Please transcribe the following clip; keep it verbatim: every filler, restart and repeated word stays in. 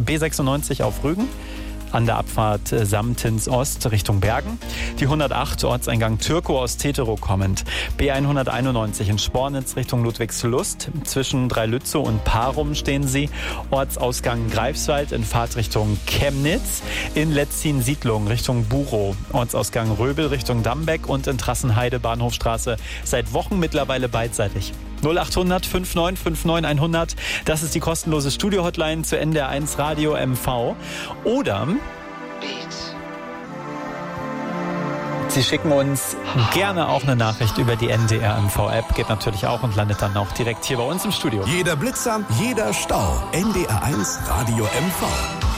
B sechsundneunzig auf Rügen an der Abfahrt Samtins Ost Richtung Bergen. Die hundertacht Ortseingang Türkow aus Teterow kommend. B hunderteinundneunzig in Spornitz Richtung Ludwigslust. Zwischen Dreilützow und Parum stehen Sie. Ortsausgang Greifswald in Fahrtrichtung Chemnitz. In Letzin-Siedlung Richtung Burow. Ortsausgang Röbel Richtung Dambeck und in Trassenheide Bahnhofstraße seit Wochen mittlerweile beidseitig. null achthundert neunundfünfzig neunundfünfzig hundert, das ist die kostenlose Studio-Hotline zu N D R eins Radio M V. Oder Sie schicken uns gerne auch eine Nachricht über die N D R M V-App, geht natürlich auch und landet dann auch direkt hier bei uns im Studio. Jeder Blitzer, jeder Stau. N D R eins Radio M V.